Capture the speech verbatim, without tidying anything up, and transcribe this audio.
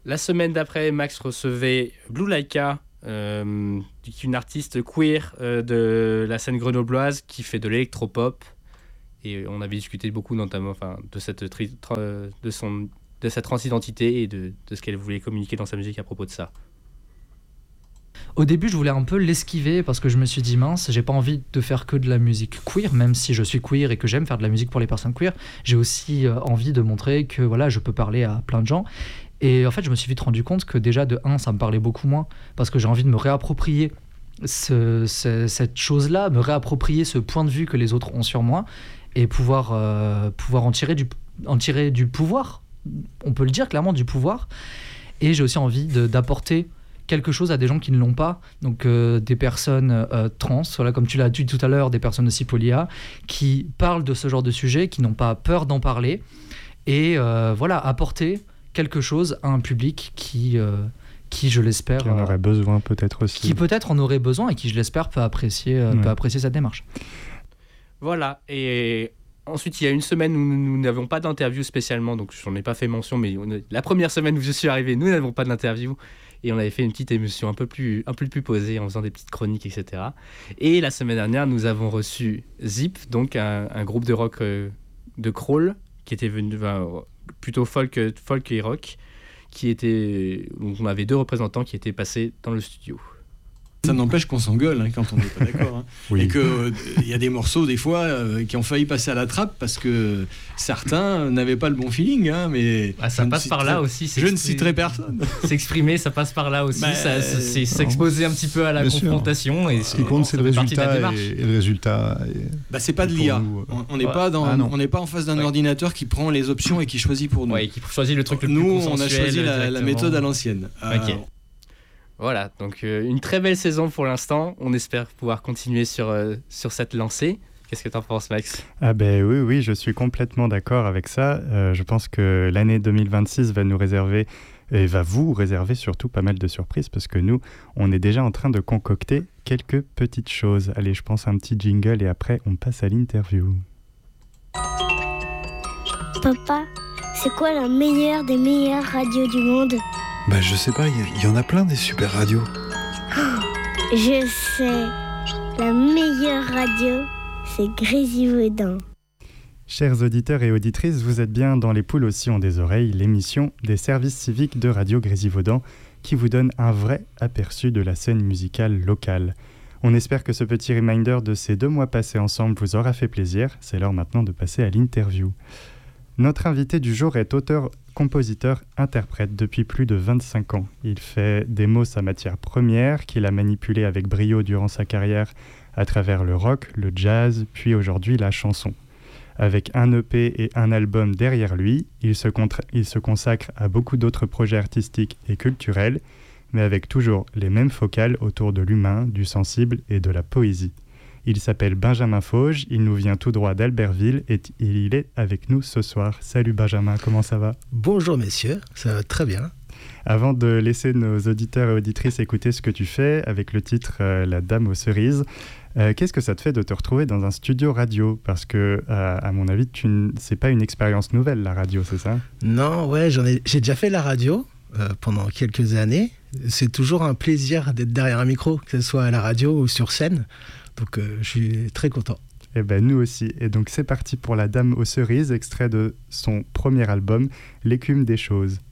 la semaine d'après, Max recevait Blue Laika, euh, une artiste queer euh, de la scène grenobloise qui fait de l'électropop. Et on avait discuté beaucoup notamment enfin, de, cette tri- tra- de, son, de sa transidentité et de, de ce qu'elle voulait communiquer dans sa musique à propos de ça. Au début, je voulais un peu l'esquiver parce que je me suis dit mince, j'ai pas envie de faire que de la musique queer, même si je suis queer et que j'aime faire de la musique pour les personnes queer. J'ai aussi euh, envie de montrer que voilà, je peux parler à plein de gens. Et en fait, je me suis vite rendu compte que déjà de un, ça me parlait beaucoup moins parce que j'ai envie de me réapproprier ce, ce, cette chose-là, me réapproprier ce point de vue que les autres ont sur moi et pouvoir euh, pouvoir en tirer du en tirer du pouvoir. On peut le dire clairement, du pouvoir. Et j'ai aussi envie de, d'apporter quelque chose à des gens qui ne l'ont pas, donc euh, des personnes euh, trans, voilà, comme tu l'as dit tout à l'heure, des personnes aussi poly-A, qui parlent de ce genre de sujet, qui n'ont pas peur d'en parler, et euh, voilà, apporter quelque chose à un public qui, euh, qui je l'espère... Qui en aurait besoin peut-être aussi. Qui peut-être en aurait besoin, et qui, je l'espère, peut apprécier, euh, ouais. peut apprécier cette démarche. Voilà, et... Ensuite, il y a une semaine où nous n'avons pas d'interview spécialement, donc j'en ai pas fait mention, mais la première semaine où je suis arrivé, nous n'avons pas d'interview. Et on avait fait une petite émission un peu plus, un peu plus posée en faisant des petites chroniques, et cetera. Et la semaine dernière, nous avons reçu Zip, donc un, un groupe de rock euh, de crawl, qui était venu, enfin, plutôt folk, folk et rock, qui était, donc on avait deux représentants qui étaient passés dans le studio. Ça n'empêche qu'on s'engueule hein, quand on n'est pas d'accord. Hein. Oui. Et qu'il euh, y a des morceaux, des fois, euh, qui ont failli passer à la trappe parce que certains n'avaient pas le bon feeling. Hein, mais ah, ça passe par là aussi. Je ne citerai personne. S'exprimer, ça passe par là aussi. Bah, ça, ça, c'est s'exposer un petit peu à la Bien confrontation. Et ce qui compte, c'est le résultat. Et, et le résultat et, bah, c'est pas de l'I A. Nous, euh... On n'est ouais. pas, ah, pas en face d'un ouais. ordinateur qui prend les options et qui choisit pour nous. Ouais, qui choisit le truc le nous, plus consensuel. Nous, on a choisi la, la méthode à l'ancienne. Ok. Euh, Voilà, donc euh, une très belle saison pour l'instant. On espère pouvoir continuer sur, euh, sur cette lancée. Qu'est-ce que tu en penses, Max ? Ah ben oui, oui, je suis complètement d'accord avec ça. Euh, je pense que l'année deux mille vingt-six va nous réserver, et va vous réserver surtout pas mal de surprises, parce que nous, on est déjà en train de concocter quelques petites choses. Allez, je pense à un petit jingle et après, on passe à l'interview. Papa, c'est quoi la meilleure des meilleures radios du monde ? Bah je sais pas, il y, y en a plein des super radios. Oh, je sais, la meilleure radio, c'est Grésivaudan. Chers auditeurs et auditrices, vous êtes bien dans Les Poules aussi ont des oreilles, l'émission des services civiques de Radio Grésivaudan qui vous donne un vrai aperçu de la scène musicale locale. On espère que ce petit reminder de ces deux mois passés ensemble vous aura fait plaisir. C'est l'heure maintenant de passer à l'interview. Notre invité du jour est auteur, compositeur, interprète depuis plus de vingt-cinq ans. Il fait des mots sa matière première, qu'il a manipulé avec brio durant sa carrière à travers le rock, le jazz, puis aujourd'hui la chanson. Avec un E P et un album derrière lui, il se, contra- il se consacre à beaucoup d'autres projets artistiques et culturels, mais avec toujours les mêmes focales autour de l'humain, du sensible et de la poésie. Il s'appelle Benjamin Fauge, il nous vient tout droit d'Albertville et t- il est avec nous ce soir. Salut Benjamin, comment ça va ? Bonjour messieurs, ça va très bien. Avant de laisser nos auditeurs et auditrices écouter ce que tu fais avec le titre euh, La Dame aux cerises, euh, qu'est-ce que ça te fait de te retrouver dans un studio radio ? Parce que, euh, à mon avis, tu n- c'est pas une expérience nouvelle la radio, c'est ça ? Non, ouais, j'en ai, j'ai déjà fait la radio euh, pendant quelques années. C'est toujours un plaisir d'être derrière un micro, que ce soit à la radio ou sur scène. Donc euh, je suis très content. Eh ben nous aussi. Et donc c'est parti pour La Dame aux cerises, extrait de son premier album, L'écume des choses.